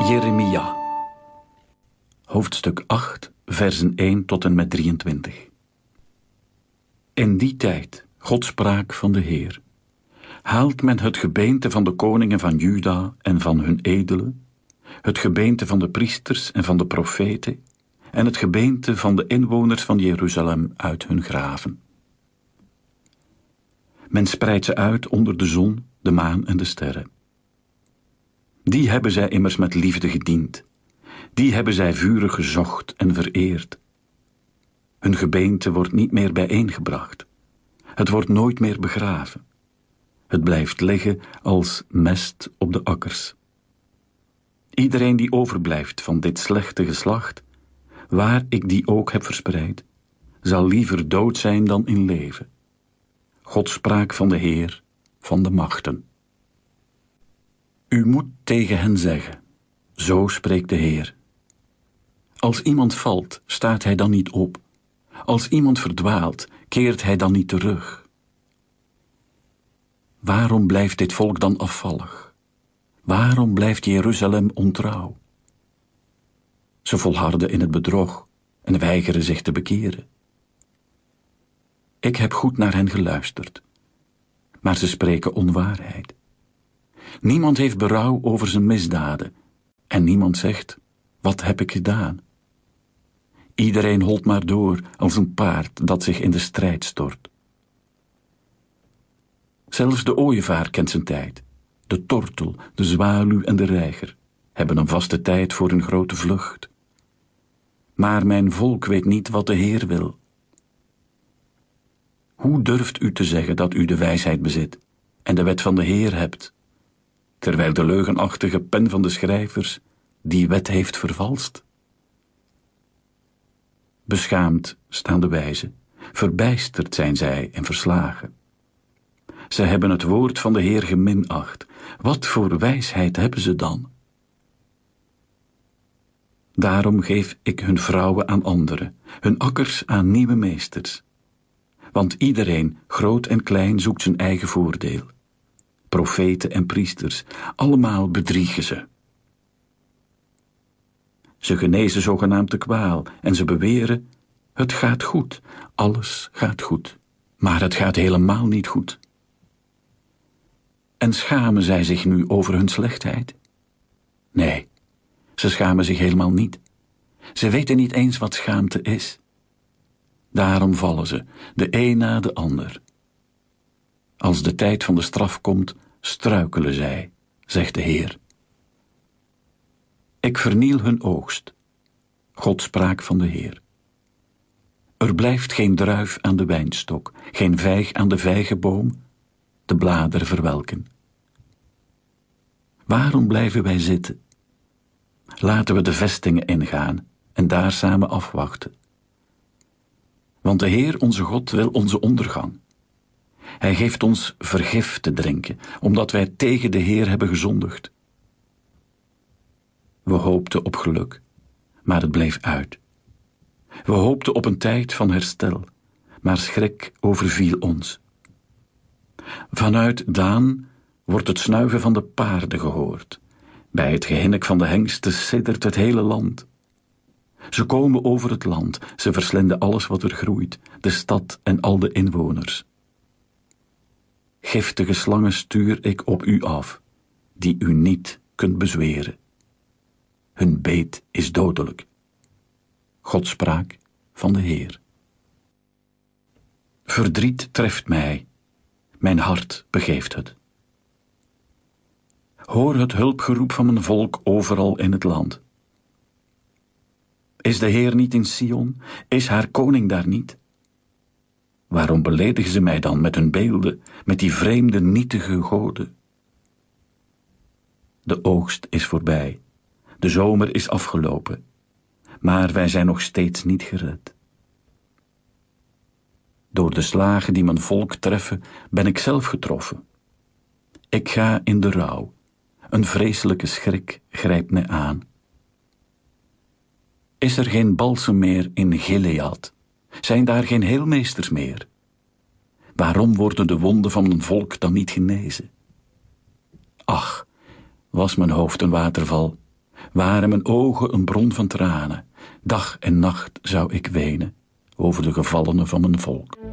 Jeremia, hoofdstuk 8, versen 1 tot en met 23. In die tijd, God spraak van de Heer, haalt men het gebeente van de koningen van Juda en van hun edelen, het gebeente van de priesters en van de profeten, en het gebeente van de inwoners van Jeruzalem uit hun graven. Men spreidt ze uit onder de zon, de maan en de sterren. Die hebben zij immers met liefde gediend. Die hebben zij vurig gezocht en vereerd. Hun gebeente wordt niet meer bijeengebracht. Het wordt nooit meer begraven. Het blijft liggen als mest op de akkers. Iedereen die overblijft van dit slechte geslacht, waar ik die ook heb verspreid, zal liever dood zijn dan in leven. God spraak van de Heer, van de machten. U moet tegen hen zeggen, zo spreekt de Heer. Als iemand valt, staat hij dan niet op. Als iemand verdwaalt, keert hij dan niet terug. Waarom blijft dit volk dan afvallig? Waarom blijft Jeruzalem ontrouw? Ze volharden in het bedrog en weigeren zich te bekeren. Ik heb goed naar hen geluisterd, maar ze spreken onwaarheid. Niemand heeft berouw over zijn misdaden en niemand zegt, wat heb ik gedaan? Iedereen holt maar door als een paard dat zich in de strijd stort. Zelfs de ooievaar kent zijn tijd. De tortel, de zwaluw en de reiger hebben een vaste tijd voor hun grote vlucht. Maar mijn volk weet niet wat de Heer wil. Hoe durft u te zeggen dat u de wijsheid bezit en de wet van de Heer hebt, terwijl de leugenachtige pen van de schrijvers die wet heeft vervalst? Beschaamd staan de wijzen, verbijsterd zijn zij en verslagen. Ze hebben het woord van de Heer geminacht. Wat voor wijsheid hebben ze dan? Daarom geef ik hun vrouwen aan anderen, hun akkers aan nieuwe meesters. Want iedereen, groot en klein, zoekt zijn eigen voordeel. Profeten en priesters, allemaal bedriegen ze. Ze genezen zogenaamd de kwaal en ze beweren, het gaat goed, alles gaat goed. Maar het gaat helemaal niet goed. En schamen zij zich nu over hun slechtheid? Nee, ze schamen zich helemaal niet. Ze weten niet eens wat schaamte is. Daarom vallen ze, de een na de ander. Als de tijd van de straf komt, struikelen zij, zegt de Heer. Ik verniel hun oogst. God spraak van de Heer. Er blijft geen druif aan de wijnstok, geen vijg aan de vijgenboom, de bladeren verwelken. Waarom blijven wij zitten? Laten we de vestingen ingaan en daar samen afwachten. Want de Heer onze God wil onze ondergang. Hij geeft ons vergif te drinken, omdat wij tegen de Heer hebben gezondigd. We hoopten op geluk, maar het bleef uit. We hoopten op een tijd van herstel, maar schrik overviel ons. Vanuit Daan wordt het snuiven van de paarden gehoord. Bij het gehinnik van de hengsten siddert het hele land. Ze komen over het land, ze verslinden alles wat er groeit, de stad en al de inwoners. Giftige slangen stuur ik op u af, die u niet kunt bezweren. Hun beet is dodelijk. God spraak van de Heer. Verdriet treft mij, mijn hart begeeft het. Hoor het hulpgeroep van mijn volk overal in het land. Is de Heer niet in Sion? Is haar koning daar niet? Waarom beledigen ze mij dan met hun beelden, met die vreemde nietige goden? De oogst is voorbij, de zomer is afgelopen, maar wij zijn nog steeds niet gered. Door de slagen die mijn volk treffen, ben ik zelf getroffen. Ik ga in de rouw, een vreselijke schrik grijpt mij aan. Is er geen balsem meer in Gilead? Zijn daar geen heelmeesters meer? Waarom worden de wonden van mijn volk dan niet genezen? Ach, was mijn hoofd een waterval, waren mijn ogen een bron van tranen. Dag en nacht zou ik wenen over de gevallenen van mijn volk.